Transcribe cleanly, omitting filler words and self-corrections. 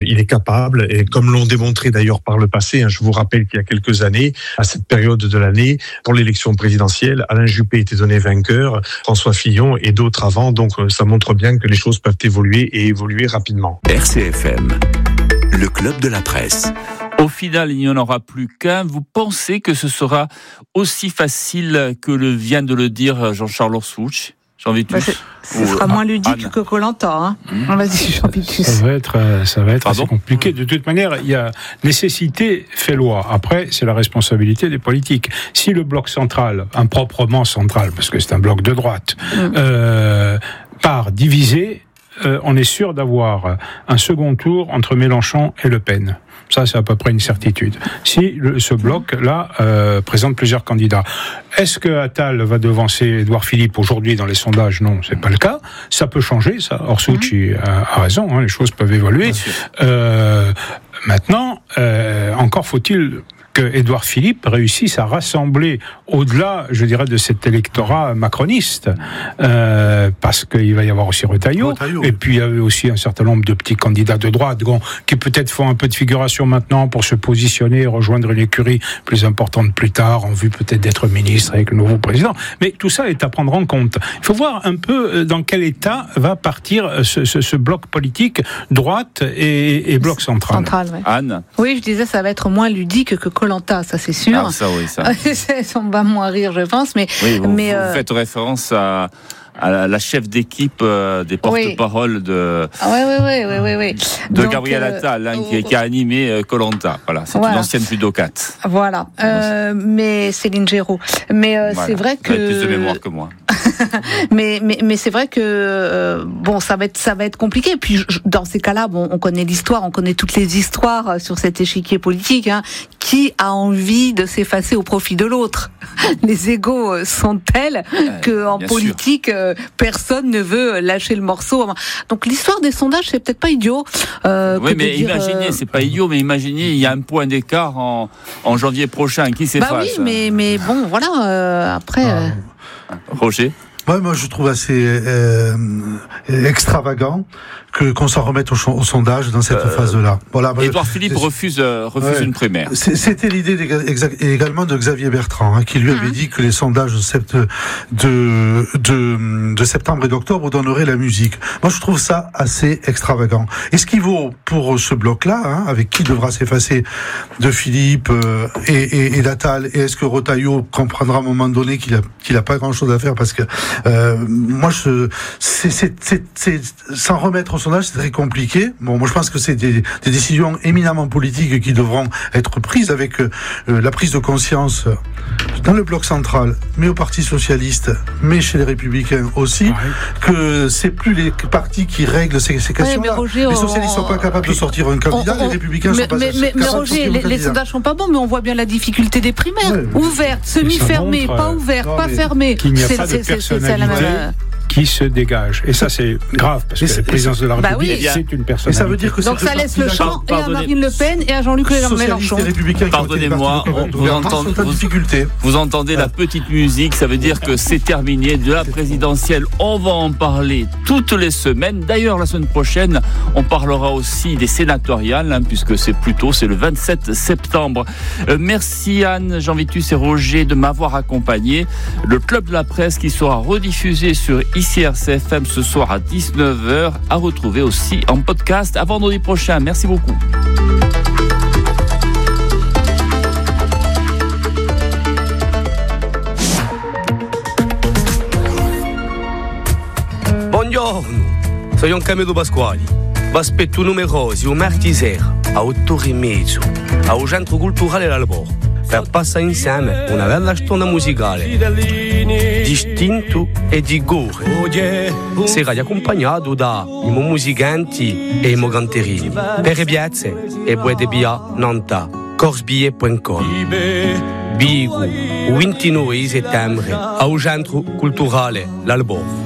il est capable, et comme l'ont démontré d'ailleurs par le passé, je vous rappelle qu'il y a quelques années, à cette période de l'année, pour l'élection présidentielle, Alain Juppé était donné vainqueur, François Fillon et d'autres avant, donc ça montre bien que les choses peuvent évoluer et évoluer rapidement. RCFM, le club de la presse. Au final, il n'y en aura plus qu'un. Vous pensez que ce sera aussi facile que vient de le dire Jean-Charles Orsuch ? Ce sera moins ludique que Koh-Lanta. Vas-y, Jean-Vitus. Ça va être assez compliqué. De toute manière, il y a nécessité fait loi. Après, c'est la responsabilité des politiques. Si le bloc central, improprement central, parce que c'est un bloc de droite, part divisé, on est sûr d'avoir un second tour entre Mélenchon et Le Pen. Ça, c'est à peu près une certitude. Si ce bloc-là présente plusieurs candidats. Est-ce que Attal va devancer Édouard Philippe aujourd'hui dans les sondages ? Non, c'est pas le cas. Ça peut changer, ça. Orsuch a raison, les choses peuvent évoluer. Maintenant, encore faut-il que Édouard Philippe réussisse à rassembler au-delà, je dirais, de cet électorat macroniste, parce qu'il va y avoir aussi Retailleau, et puis il y avait aussi un certain nombre de petits candidats de droite qui peut-être font un peu de figuration maintenant pour se positionner et rejoindre une écurie plus importante plus tard, en vue peut-être d'être ministre avec le nouveau président. Mais tout ça est à prendre en compte. Il faut voir un peu dans quel état va partir ce bloc politique droite et bloc central. Anne ? Oui, je disais, ça va être moins ludique que Koh-Lanta, ça c'est sûr. Ah, ça. On va moins rire, je pense, mais... Oui, vous faites référence à la chef d'équipe des porte-paroles de Gabriel Attal, qui a animé Koh-Lanta. Voilà, c'est une ancienne judocate. Voilà, mais Céline Géraud. Mais c'est vrai que... Elle a plus de mémoire que moi. mais c'est vrai que ça va être compliqué. Puis dans ces cas-là, on connaît l'histoire, on connaît toutes les histoires sur cet échiquier politique. Qui a envie de s'effacer au profit de l'autre ? Les égos sont tels que en politique, personne ne veut lâcher le morceau. Donc l'histoire des sondages, c'est peut-être pas idiot. Oui, mais imaginez, c'est pas idiot, mais imaginez, il y a un point d'écart en janvier prochain. Qui s'efface ? Bah oui, mais bon, voilà. Après. Roger ? Ouais, moi je trouve assez extravagant qu'on s'en remette au sondage dans cette phase-là. Voilà. Édouard Philippe refuse une primaire. C'était l'idée également de Xavier Bertrand, qui lui avait dit que les sondages de septembre et d'octobre donneraient la musique. Moi je trouve ça assez extravagant. Et ce qui vaut pour ce bloc-là, avec qui devra s'effacer de Philippe et d'Attal, et est-ce que Retailleau comprendra à un moment donné qu'il a pas grand-chose à faire, parce que moi s'en remettre au sondage, c'est très compliqué. Moi je pense que c'est des décisions éminemment politiques qui devront être prises avec la prise de conscience dans le bloc central, mais au Parti socialiste, mais chez les Républicains aussi, que c'est plus les partis qui règlent ces questions-là. Roger, les socialistes sont pas capables de sortir un candidat, les Républicains sont pas capables de sortir un candidat. Mais Roger, les sondages sont pas bons, mais on voit bien la difficulté des primaires. Ouvertes, semi-fermées, pas ouvertes, pas fermées. Qu'il n'y a pas de personnalité qui se dégage. Et ça, c'est grave, parce que la présidence de la République, c'est une personnalité. Et ça veut dire que donc ça laisse le champ et à Marine Le Pen et à Jean-Luc Mélenchon. Pardonnez-moi, vous entendez la petite musique, ça veut dire que c'est terminé. De la présidentielle, on va en parler toutes les semaines. D'ailleurs, la semaine prochaine, on parlera aussi des sénatoriales, puisque c'est le 27 septembre. Merci Anne, Jean-Vitus et Roger de m'avoir accompagné. Le Club de la Presse qui sera rediffusé sur ici RCFM ce soir à 19h, à retrouver aussi en podcast à vendredi prochain. Merci beaucoup. Buongiorno, sono Camillo Pasquali. Vi aspetto numerosi, martedì sera, a 8h30, al Centro Culturale L'Albor, per passare insieme una bella storia musicale, distinto e di gore. Sarà accompagnato da i musicanti e i canterini. Per piazze e puoi via Nanta, corsbie.com. Bigo, 29 settembre, al Centro Culturale L'Albor.